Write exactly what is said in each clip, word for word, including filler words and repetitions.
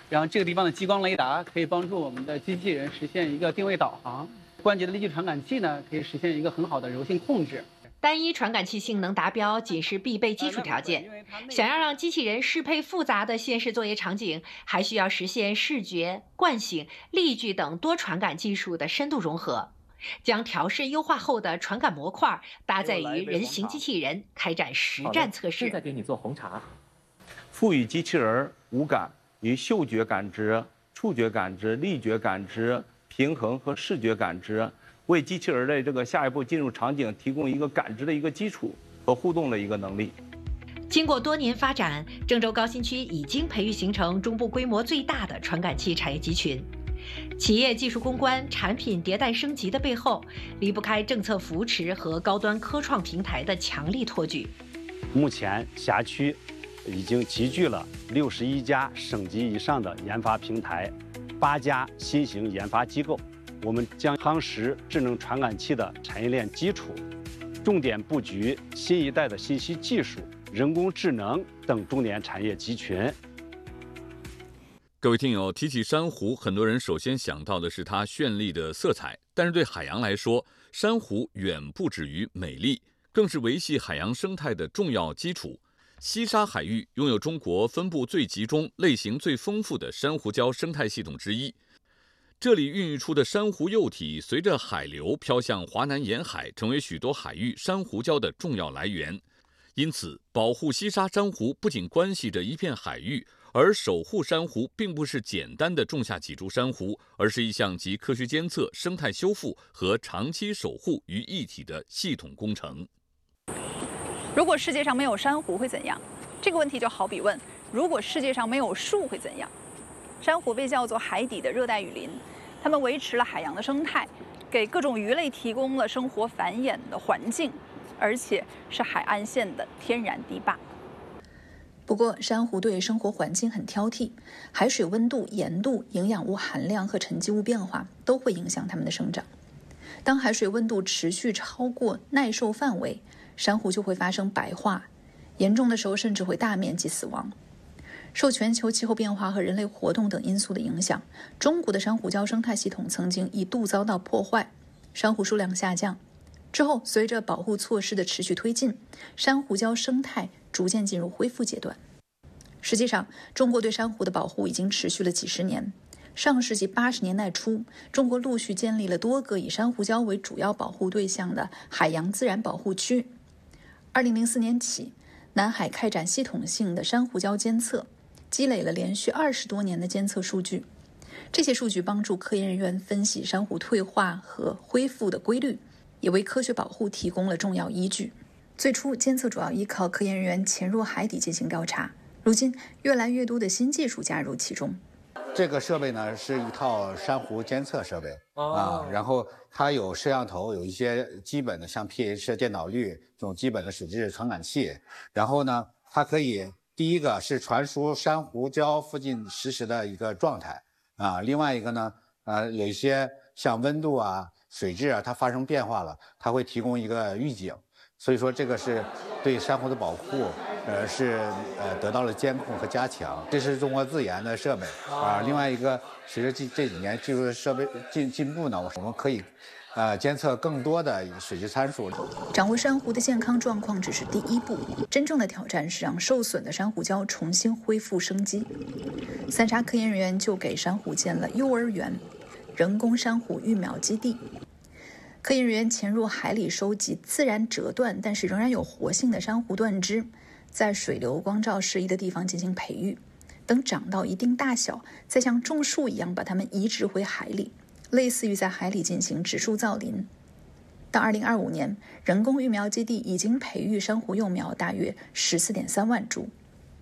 然后这个地方的激光雷达可以帮助我们的机器人实现一个定位导航，关节的力矩传感器呢可以实现一个很好的柔性控制。 单一传感器性能达标仅是必备基础条件，想要让机器人适配复杂的现实作业场景，还需要实现视觉、惯性、力矩等多传感技术的深度融合。将调试优化后的传感模块搭载于人形机器人，开展实战测试。 现在给你做红茶。 赋予机器人五感，与嗅觉感知、触觉感知、力觉感知、平衡和视觉感知，为机器人的这个下一步进入场景提供一个感知的一个基础和互动的一个能力。 经过多年发展，郑州高新区已经培育形成中部规模最大的传感器产业集群。企业技术攻关、产品迭代升级的背后，离不开政策扶持和高端科创平台的强力托举。 目前辖区已经集聚了六十一家省级以上的研发平台，八家新型研发机构。我们将夯实智能传感器的产业链基础，重点布局新一代的信息技术、人工智能等重点产业集群。 各位听友，提起珊瑚，很多人首先想到的是它绚丽的色彩，但是对海洋来说，珊瑚远不止于美丽，更是维系海洋生态的重要基础。西沙海域拥有中国分布最集中、类型最丰富的珊瑚礁生态系统之一。这里孕育出的珊瑚幼体，随着海流飘向华南沿海，成为许多海域珊瑚礁的重要来源。因此，保护西沙珊瑚不仅关系着一片海域，而守护珊瑚并不是简单的种下几株珊瑚，而是一项集科学监测、生态修复和长期守护于一体的系统工程。 如果世界上没有珊瑚会怎样？这个问题就好比问：如果世界上没有树会怎样？珊瑚被叫做海底的热带雨林，它们维持了海洋的生态，给各种鱼类提供了生活繁衍的环境，而且是海岸线的天然堤坝。 不过，珊瑚对生活环境很挑剔，海水温度、盐度、营养物含量和沉积物变化都会影响它们的生长。当海水温度持续超过耐受范围，珊瑚就会发生白化，严重的时候甚至会大面积死亡。受全球气候变化和人类活动等因素的影响，中国的珊瑚礁生态系统曾经一度遭到破坏，珊瑚数量下降。之后，随着保护措施的持续推进，珊瑚礁生态逐渐进入恢复阶段。实际上，中国对珊瑚的保护已经持续了几十年。上世纪八十年代初，中国陆续建立了多个以珊瑚礁为主要保护对象的海洋自然保护区。二零零四年起，南海开展系统性的珊瑚礁监测，积累了连续二十多年的监测数据。这些数据帮助科研人员分析珊瑚退化和恢复的规律，也为科学保护提供了重要依据。最初，监测主要依靠科研人员潜入海底进行调查，如今越来越多的新技术加入其中。 这个设备呢是一套珊瑚监测设备、哦、啊，然后它有摄像头，有一些基本的像 P H 电导率这种基本的水质传感器，然后呢，它可以第一个是传输珊瑚礁附近实时的一个状态啊，另外一个呢，呃，有一些像温度啊、水质啊，它发生变化了，它会提供一个预警，所以说这个是对珊瑚的保护。呃，是呃得到了监控和加强，这是中国自研的设备啊。另外一个，随着这这几年技术设备进进步呢，我们可以呃监测更多的水质参数。 掌握珊瑚的健康状况只是第一步，真正的挑战是让受损的珊瑚礁重新恢复生机。三沙科研人员就给珊瑚建了幼儿园、人工珊瑚育苗基地。科研人员潜入海里收集自然折断但是仍然有活性的珊瑚断枝。在水流光照适宜的地方进行培育，等长到一定大小，再像种树一样把它们移植回海里，类似于在海里进行植树造林。到二零二五年，人工育苗基地已经培育珊瑚幼苗大约十四点三万株。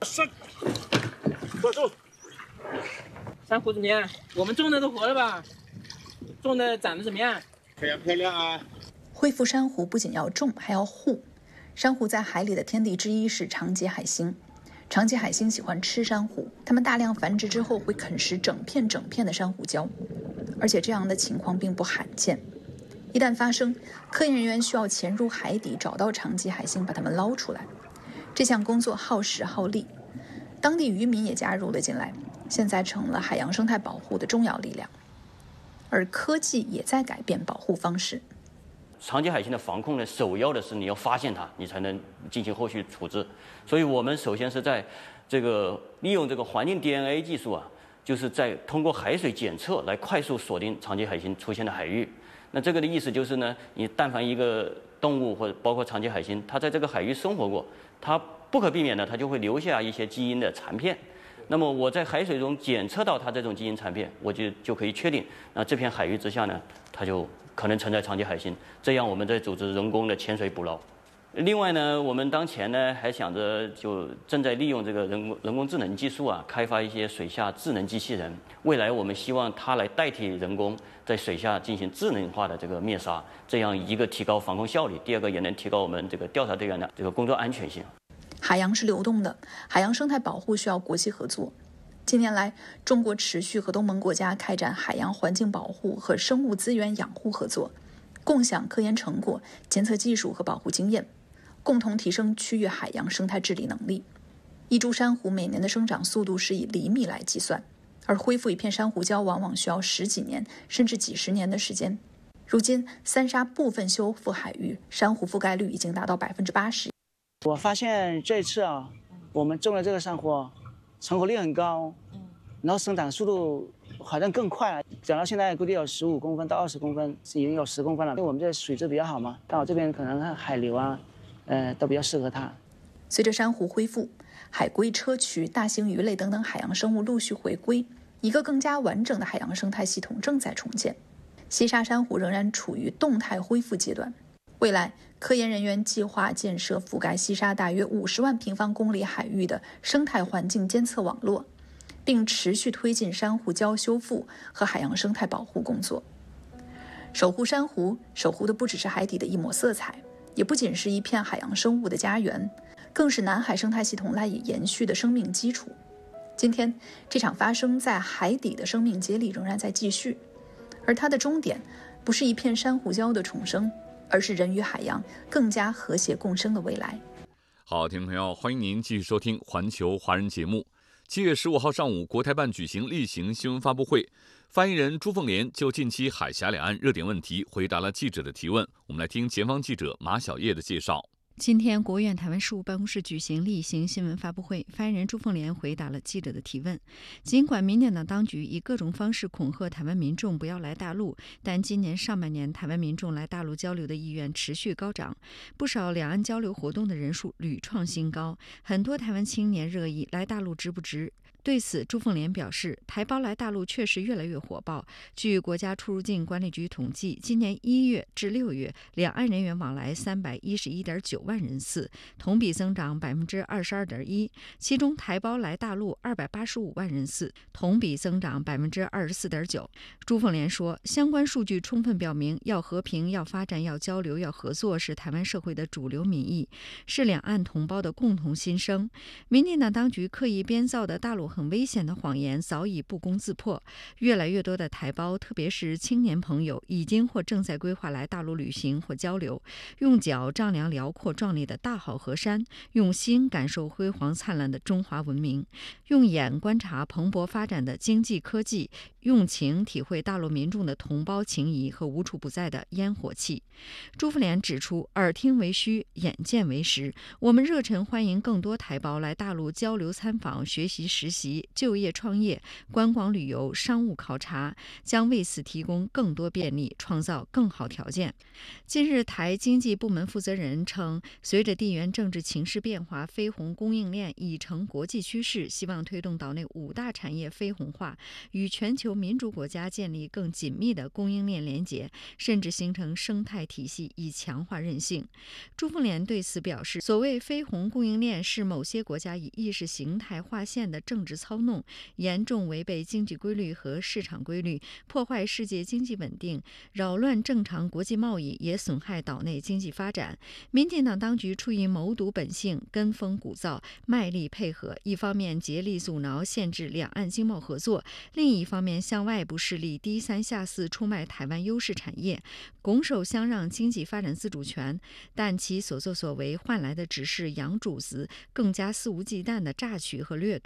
坐住！珊瑚怎么样？我们种的都活了吧？种的长得怎么样？ 非常漂亮啊！ 恢复珊瑚不仅要种，还要护。珊瑚在海里的天敌之一是长节海星，长节海星喜欢吃珊瑚，它们大量繁殖之后会啃食整片整片的珊瑚礁，而且这样的情况并不罕见。一旦发生，科研人员需要潜入海底找到长节海星，把它们捞出来。这项工作耗时耗力，当地渔民也加入了进来。 现在成了海洋生态保护的重要力量。而科技也在改变保护方式。 长期海星的防控呢，首要的是你要发现它，你才能进行后续处置。所以我们首先是在这个利用这个环境 D N A 技术啊，就是在通过海水检测来快速锁定长期海星出现的海域。那这个的意思就是呢，你但凡一个动物或者包括长期海星，它在这个海域生活过，它不可避免的它就会留下一些基因的残片。那么我在海水中检测到它这种基因残片，我就就可以确定，那这片海域之下呢，它就可能存在长期海星。这样我们在组织人工的潜水捕捞。另外呢，我们当前呢还想着就正在利用这个人工人工智能技术啊，开发一些水下智能机器人。未来我们希望它来代替人工在水下进行智能化的这个灭杀，这样一个提高防控效率，第二个也能提高我们这个调查队员的这个工作安全性。 海洋是流动的，海洋生态保护需要国际合作。近年来，中国持续和东盟国家开展海洋环境保护和生物资源养护合作，共享科研成果、监测技术和保护经验，共同提升区域海洋生态治理能力。一株珊瑚每年的生长速度是以厘米来计算，而恢复一片珊瑚礁往往需要十几年甚至几十年的时间。如今，三沙部分修复海域，珊瑚覆盖率已经达到百分之八十。 我发现这次啊，我们种的这个珊瑚，成活率很高，然后生长速度好像更快了。长到现在估计有十五公分到二十公分，已经有十公分了。因为我们这水质比较好嘛，但我这边可能海流啊，呃，都比较适合它。 随着珊瑚恢复，海龟、砗磲、大型鱼类等等海洋生物陆续回归，一个更加完整的海洋生态系统正在重建。西沙珊瑚仍然处于动态恢复阶段。未来，科研人员计划建设覆盖西沙大约五十万平方公里海域的生态环境监测网络，并持续推进珊瑚礁修复和海洋生态保护工作。守护珊瑚，守护的不只是海底的一抹色彩，也不仅是一片海洋生物的家园，更是南海生态系统赖以延续的生命基础。今天，这场发生在海底的生命接力仍然在继续，而它的终点不是一片珊瑚礁的重生，而是人与海洋更加和谐共生的未来。 好，听众朋友，欢迎您继续收听环球华人节目。七月十五号上午，国台办举行例行新闻发布会，发言人朱凤莲就近期海峡两岸热点问题回答了记者的提问。我们来听前方记者马小叶的介绍。 今天，国务院台湾事务办公室举行例行新闻发布会，发言人朱凤莲回答了记者的提问。尽管民进党当局以各种方式恐吓台湾民众不要来大陆，但今年上半年台湾民众来大陆交流的意愿持续高涨，不少两岸交流活动的人数屡创新高，很多台湾青年热议来大陆值不值。对此，朱凤莲表示，台胞来大陆确实越来越火爆。据国家出入境管理局统计，今年一月至六月，两岸人员往来三百一十一点九万人次，同比增长百分之二十二点一。其中，台胞来大陆二百八十五万人次，同比增长百分之二十四点九。朱凤莲说，相关数据充分表明，要和平、要发展、要交流、要合作，是台湾社会的主流民意，是两岸同胞的共同心声。民进党当局刻意编造的大陆很危险的谎言早已不攻自破，越来越多的台胞，特别是青年朋友，已经或正在规划来大陆旅行或交流，用脚丈量辽阔壮丽的大好河山，用心感受辉煌灿烂的中华文明，用眼观察蓬勃发展的经济科技，用情体会大陆民众的同胞情谊和无处不在的烟火气。朱凤莲指出，耳听为虚，眼见为实，我们热忱欢迎更多台胞来大陆交流参访、学习实习、就业创业、观光旅游、商务考察，将为此提供更多便利，创造更好条件。近日，台经济部门负责人称，随着地缘政治情势变化，非红供应链已成国际趋势，希望推动岛内五大产业非红化，与全球民主国家建立更紧密的供应链连结，甚至形成生态体系，以强化韧性。朱凤莲对此表示，所谓非红供应链是某些国家以意识形态划线的政治操弄，严重违背经济规律和市场规律，破坏世界经济稳定，扰乱正常国际贸易，也损害岛内经济发展。民进党当局出于谋独本性，跟风鼓噪，卖力配合，一方面竭力阻挠限制两岸经贸合作，另一方面向外部势力低三下四出卖台湾优势产业，拱手相让经济发展自主权，但其所作所为换来的只是洋主子更加肆无忌惮的榨取和掠夺。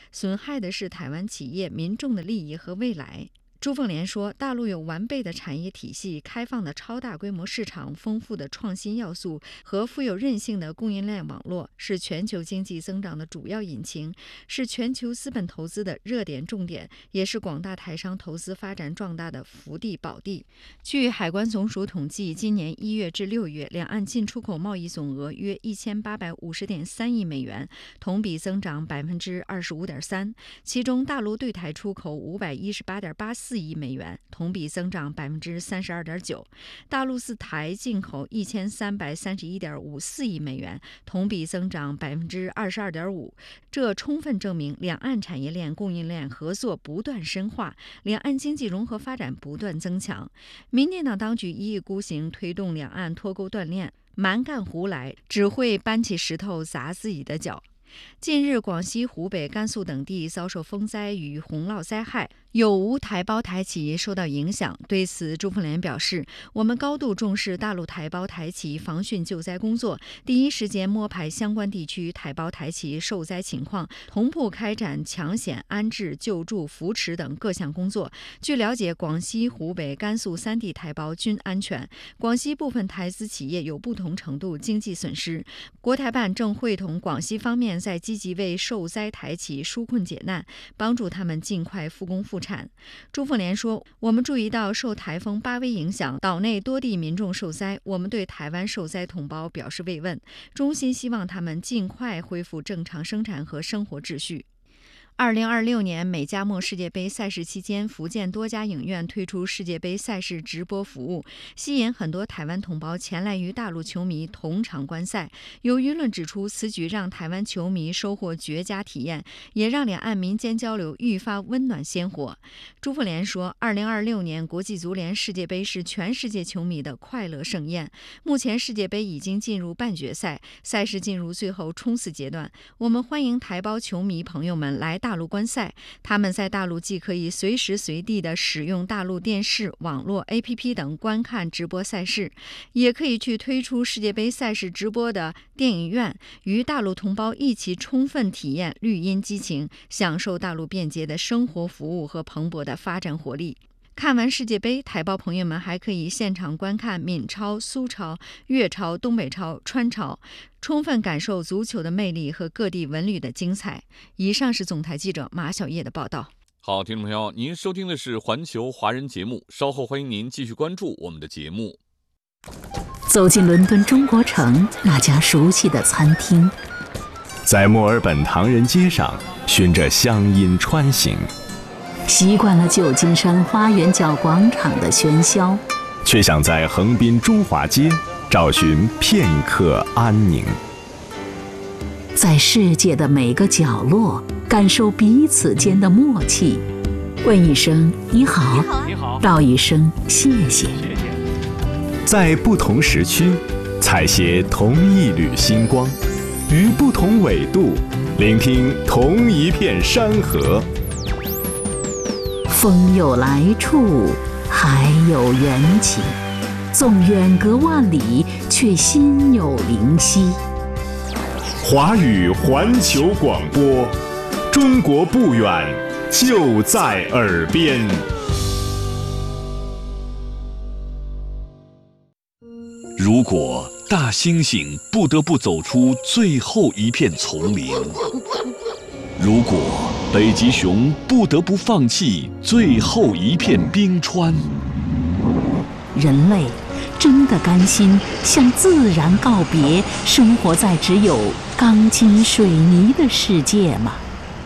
损害的是台湾企业民众的利益和未来。朱凤莲说，大陆有完备的产业体系、开放的超大规模市场、丰富的创新要素和富有韧性的供应链网络，是全球经济增长的主要引擎，是全球资本投资的热点重点，也是广大台商投资发展壮大的福地宝地。据海关总署统计，今年一月至六月，两岸进出口贸易总额约一千八百五十点三亿美元，同比增长百分之二十五点三，其中大陆对台出口五百一十八点八四亿美元，同比增长百分之三十二点九；大陆自台进口一千三百三十一点五四亿美元，同比增长百分之二十二点五。这充分证明两岸产业链、供应链合作不断深化，两岸经济融合发展不断增强。民进党当局一意孤行推动两岸脱钩断链，蛮干胡来，只会搬起石头砸自己的脚。近日，广西、湖北、甘肃等地遭受风灾与洪涝灾害，有无台胞台企受到影响。对此，朱凤莲表示，我们高度重视大陆台胞台企防汛救灾工作，第一时间摸排相关地区台胞台企受灾情况，同步开展抢险、安置、救助、扶持等各项工作。据了解，广西、湖北、甘肃三地台胞均安全，广西部分台资企业有不同程度经济损失。国台办正会同广西方面在积极为受灾台企纾困解难，帮助他们尽快复工复产。朱凤莲说，我们注意到受台风巴威影响，岛内多地民众受灾，我们对台湾受灾同胞表示慰问，衷心希望他们尽快恢复正常生产和生活秩序。二零二六年美加墨世界杯赛事期间，福建多家影院推出世界杯赛事直播服务，吸引很多台湾同胞前来与大陆球迷同场观赛。有舆论指出，此举让台湾球迷收获绝佳体验，也让两岸民间交流愈发温暖鲜活。朱凤莲说，二零二六年国际足联世界杯是全世界球迷的快乐盛宴。目前世界杯已经进入半决赛，赛事进入最后冲刺阶段，我们欢迎台胞球迷朋友们来大陆观赛，他们在大陆既可以随时随地的使用大陆电视、网络 A P P 等观看直播赛事，也可以去推出世界杯赛事直播的电影院，与大陆同胞一起充分体验绿茵激情，享受大陆便捷的生活服务和蓬勃的发展活力。看完世界杯，台胞朋友们还可以现场观看闽超、苏超、粤超、东北超、川超，充分感受足球的魅力和各地文旅的精彩。以上是总台记者马小叶的报道。 好，听众朋友，您收听的是环球华人节目，稍后欢迎您继续关注我们的节目。 走进伦敦中国城那家熟悉的餐厅， 在墨尔本唐人街上循着乡音穿行， 习惯了旧金山花园角广场的喧嚣， 却想在横滨中华街找寻片刻安宁。 在世界的每个角落感受彼此间的默契，问一声你好， 你好， 道一声谢谢。 在不同时区采撷同一缕星光，于不同纬度聆听同一片山河。 风有来处，海有缘起，纵远隔万里，却心有灵犀。 华语环球广播，中国不远，就在耳边。 如果大猩猩不得不走出最后一片丛林，如果北极熊不得不放弃最后一片冰川， 人类真的甘心向自然告别，生活在只有钢筋水泥的世界吗？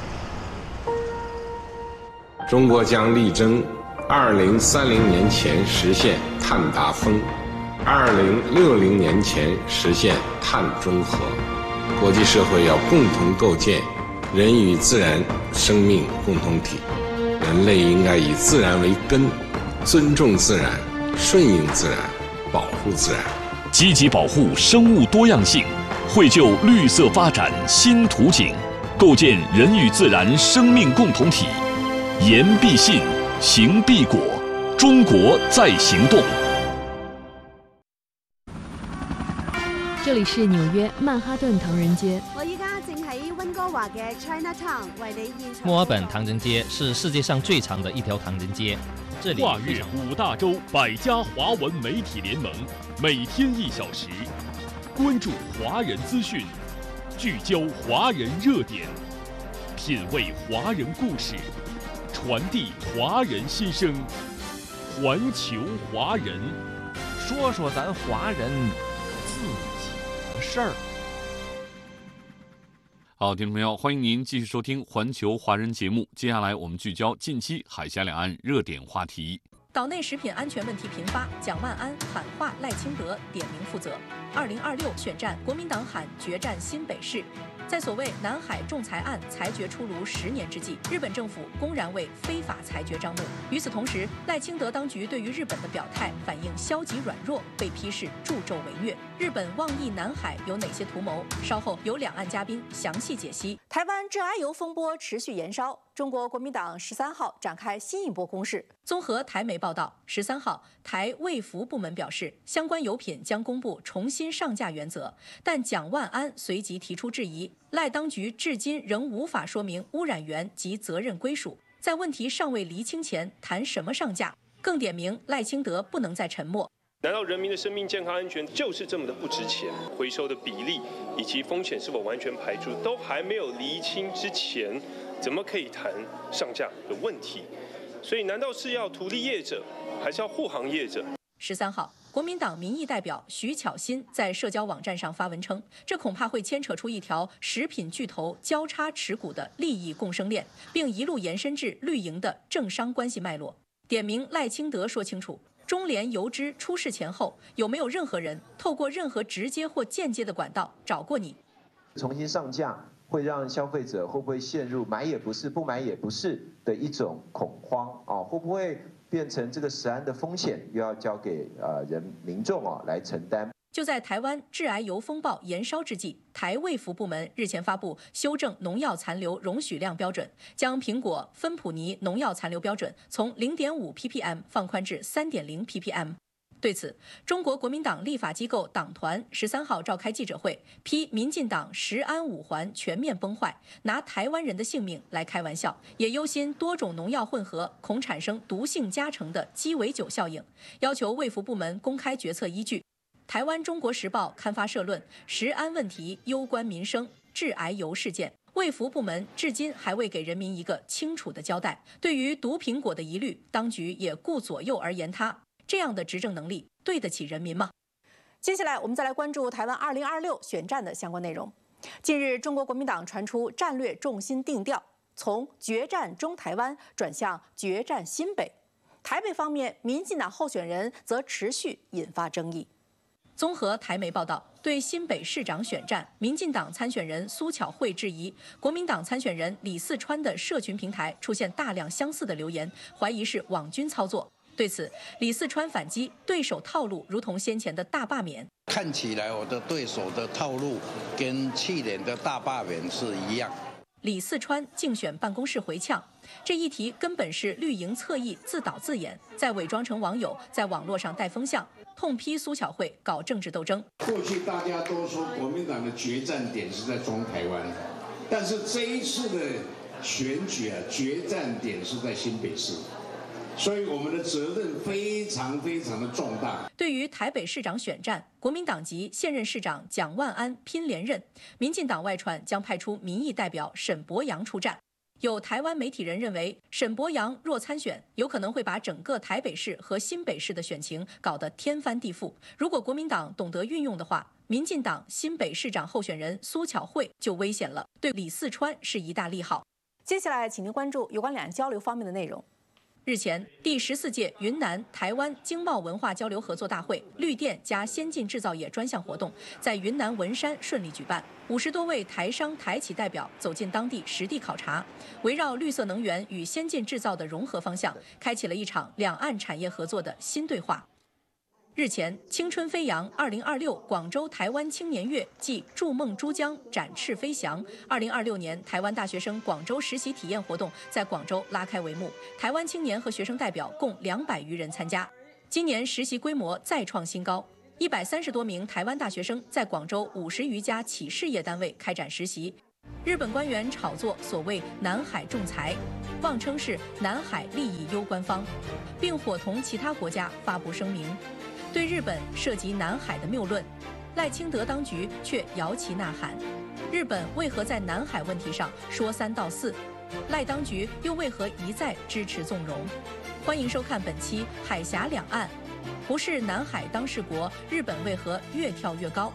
中国将力争二零三零年前实现碳达峰，二零六零年前实现碳中和。国际社会要共同构建人与自然生命共同体，人类应该以自然为根，尊重自然，顺应自然，保护自然， 积极保护生物多样性，绘就绿色发展新图景，构建人与自然生命共同体。言必信，行必果，中国在行动。 这里是纽约曼哈顿唐人街。 我依家正喺温哥華嘅 Chinatown 為你現場。 墨爾本唐人街是世界上最長的一條唐人街。这里跨越五大洲百家华文媒体联盟，每天一小时，关注华人资讯，聚焦华人热点，品味华人故事，传递华人心声。环球华人， 说说咱华人自己的事儿。 好，听众朋友，欢迎您继续收听环球华人节目。接下来我们聚焦近期海峡两岸热点话题。 岛内食品安全问题频发，蒋万安喊话赖清德点名负责。二零二六选战，国民党喊决战新北市。在所谓南海仲裁案裁决出炉十年之际，日本政府公然为非法裁决张目。与此同时，赖清德当局对于日本的表态反应消极软弱，被批是助纣为虐。日本妄议南海有哪些图谋？稍后有两岸嘉宾详细解析。 台湾致癌油风波持续延烧，中国国民党十三号展开新一波攻势。 综合台媒报道，十三号台卫福部门表示，相关油品将公布重新上架原则，但蒋万安随即提出质疑。赖当局至今仍无法说明污染源及责任归属，在问题尚未厘清前谈什么上架？更点名赖清德不能再沉默。 难道人民的生命健康安全就是这么的不值钱？回收的比例以及风险是否完全排除，都还没有厘清之前，怎么可以谈上架的问题？所以，难道是要图利业者，还是要护航业者？ 十三号，国民党民意代表徐巧芯在社交网站上发文称，这恐怕会牵扯出一条食品巨头交叉持股的利益共生链，并一路延伸至绿营的政商关系脉络。点名赖清德说清楚，中联油脂出事前后，有没有任何人透过任何直接或间接的管道找过你？ 重新上架会让消费者会不会陷入买也不是、不买也不是的一种恐慌啊？会不会变成这个食安的风险又要交给呃人民众啊来承担？ 就在台湾致癌油风暴延烧之际，台卫福部门日前发布修正农药残留容许量标准，将苹果、芬普尼农药残留标准从 零点五 P P M 放宽至 三点零 P P M。对此，中国国民党立法机构党团十三号召开记者会，批民进党食安五环全面崩坏，拿台湾人的性命来开玩笑，也忧心多种农药混合恐产生毒性加成的鸡尾酒效应，要求卫福部门公开决策依据。台湾《中国时报》刊发社论，食安问题攸关民生，致癌油事件，卫福部门至今还未给人民一个清楚的交代。对于毒苹果的疑虑，当局也顾左右而言他。这样的执政能力对得起人民吗？ 接下来我们再来关注台湾二零二六选战的相关内容。近日，中国国民党传出战略重心定调，从决战中台湾转向决战新北。台北方面，民进党候选人则持续引发争议。 综合台媒报道，对新北市长选战，民进党参选人苏巧慧质疑国民党参选人李四川的社群平台出现大量相似的留言，怀疑是网军操作。对此，李四川反击，对手套路如同先前的大罢免。 看起来我的对手的套路跟去年的大罢免是一样。 李四川竞选办公室回呛，这一题根本是绿营侧翼自导自演，再伪装成网友，在网络上带风向，痛批苏巧慧搞政治斗争。 过去大家都说国民党的决战点是在中台湾，但是这一次的选举啊，决战点是在新北市。所以我们的责任非常非常的重大。 对于台北市长选战，国民党籍现任市长蒋万安拼连任，民进党外传将派出民意代表沈伯洋出战。有台湾媒体人认为，沈伯洋若参选，有可能会把整个台北市和新北市的选情搞得天翻地覆。如果国民党懂得运用的话，民进党新北市长候选人苏巧慧就危险了，对李四川是一大利好。 接下来，请您关注有关两岸交流方面的内容。 日前，第十四届云南台湾经贸文化交流合作大会绿电加先进制造业专项活动在云南文山顺利举办。五十多位台商台企代表走进当地实地考察，围绕绿色能源与先进制造的融合方向，开启了一场两岸产业合作的新对话。日前，青春飞扬二零二六广州台湾青年月暨筑梦珠江展翅飞翔二零二六年台湾大学生广州实习体验活动在广州拉开帷幕，台湾青年和学生代表共两百余人参加。今年实习规模再创新高。 一百三十多名台湾大学生在广州五十余家企事业单位开展实习。日本官员炒作所谓南海仲裁，妄称是南海利益攸关方，并伙同其他国家发布声明，对日本涉及南海的谬论，赖清德当局却摇旗呐喊。日本为何在南海问题上说三道四？赖当局又为何一再支持纵容？欢迎收看本期《海峡两岸》，不是南海当事国，日本为何越跳越高？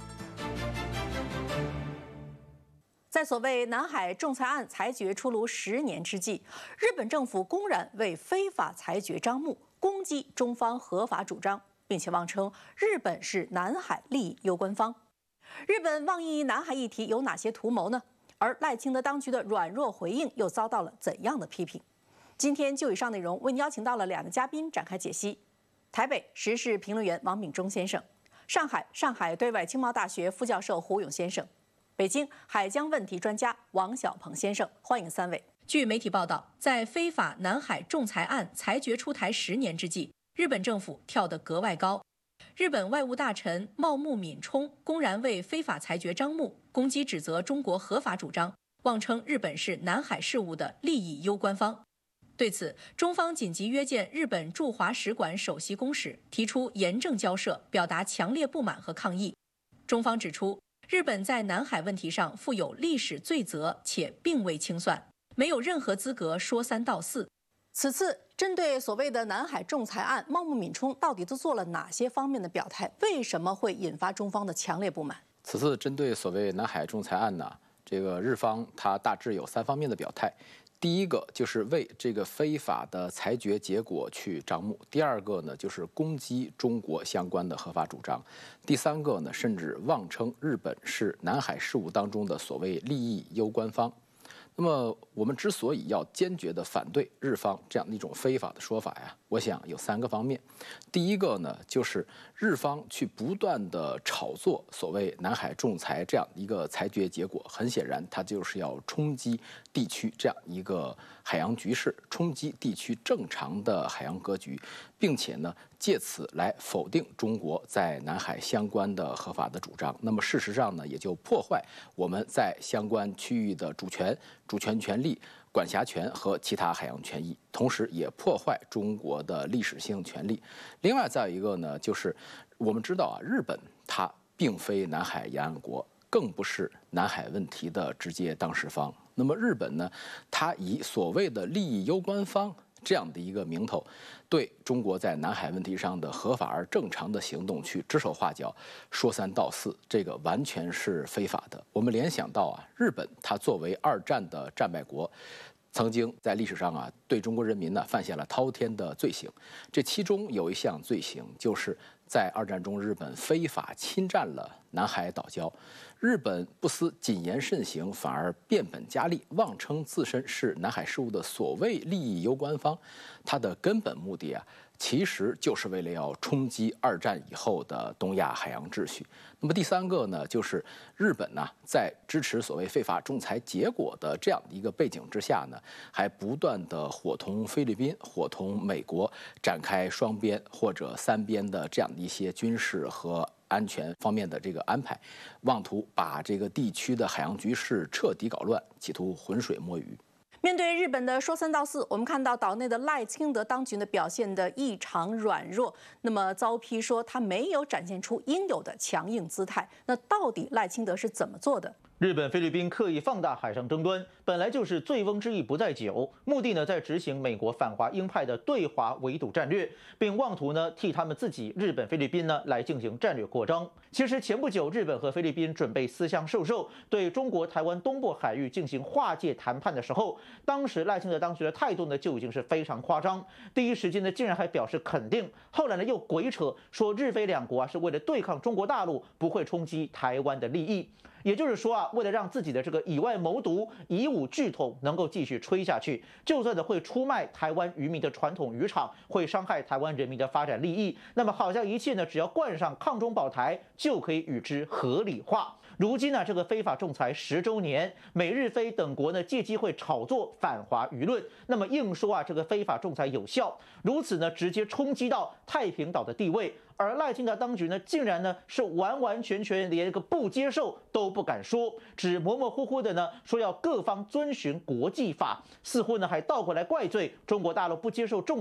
在所谓南海仲裁案裁决出炉十年之际，日本政府公然为非法裁决张目，攻击中方合法主张，并且妄称日本是南海利益攸关方。日本妄议南海议题有哪些图谋呢？而赖清德当局的软弱回应又遭到了怎样的批评？今天就以上内容为您邀请到了两位嘉宾展开解析：台北时事评论员王炳忠先生，上海上海对外经贸大学副教授胡勇先生，北京海疆问题专家王小鹏先生，欢迎三位。据媒体报道，在非法南海仲裁案裁决出台十年之际，日本政府跳得格外高。日本外务大臣茂木敏充公然为非法裁决张目，攻击指责中国合法主张，妄称日本是南海事务的利益攸关方。对此，中方紧急约见日本驻华使馆首席公使，提出严正交涉，表达强烈不满和抗议。中方指出，日本在南海问题上负有历史罪责，且并未清算，没有任何资格说三道四。此次针对所谓的南海仲裁案，茂木敏充到底都做了哪些方面的表态？为什么会引发中方的强烈不满？ 此次针对所谓南海仲裁案呢，这个日方它大致有三方面的表态。第一个就是为这个非法的裁决结果去张目，第二个呢就是攻击中国相关的合法主张，第三个呢甚至妄称日本是南海事务当中的所谓利益攸关方。那么我们之所以要坚决地反对日方这样的一种非法的说法呀，我想有三个方面。第一个呢，就是日方去不断地炒作所谓南海仲裁这样一个裁决结果，很显然它就是要冲击地区这样一个海洋局势，冲击地区正常的海洋格局，并且呢借此来否定中国在南海相关的合法的主张。那么事实上呢，也就破坏我们在相关区域的主权、主权权利、管辖权和其他海洋权益，同时也破坏中国的历史性权利。另外再有一个呢，就是我们知道啊，日本它并非南海沿岸国，更不是南海问题的直接当事方。那么日本呢，它以所谓的利益攸关方这样的一个名头，对中国在南海问题上的合法而正常的行动去指手画脚、说三道四，这个完全是非法的。我们联想到啊，日本它作为二战的战败国，曾经在历史上啊对中国人民呢犯下了滔天的罪行。这其中有一项罪行，就是在二战中日本非法侵占了南海岛礁。日本不思谨言慎行，反而变本加厉，妄称自身是南海事务的所谓利益攸关方。它的根本目的啊，其实就是为了要冲击二战以后的东亚海洋秩序。那么第三个呢，就是日本呢在支持所谓非法仲裁结果的这样的一个背景之下呢，还不断的伙同菲律宾、伙同美国展开双边或者三边的这样的一些军事和安全方面的这个安排，妄图把这个地区的海洋局势彻底搞乱，企图浑水摸鱼。 面对日本的说三道四，我们看到岛内的赖清德当局呢表现得异常软弱，那么遭批说他没有展现出应有的强硬姿态。那到底赖清德是怎么做的？ 日本、菲律宾刻意放大海上争端，本来就是醉翁之意不在酒，目的呢在执行美国反华鹰派的对华围堵战略，并妄图呢替他们自己日本、菲律宾呢来进行战略扩张。其实前不久，日本和菲律宾准备私相授受，对中国台湾东部海域进行划界谈判的时候，当时赖清德当局的态度呢就已经是非常夸张，第一时间呢竟然还表示肯定，后来呢又鬼扯说日菲两国啊是为了对抗中国大陆，不会冲击台湾的利益。也就是说啊，为了让自己的这个以外谋独、以武拒统能够继续吹下去，就算的会出卖台湾渔民的传统渔场，会伤害台湾人民的发展利益，那么好像一切呢，只要冠上抗中保台，就可以与之合理化。如今呢，这个非法仲裁十周年，美日菲等国呢借机会炒作反华舆论，那么硬说啊这个非法仲裁有效，如此呢直接冲击到太平岛的地位， 而赖清德当局呢，竟然呢是完完全全连个不接受都不敢说，只模模糊糊的呢说要各方遵循国际法，似乎呢还倒过来怪罪中国大陆不接受重。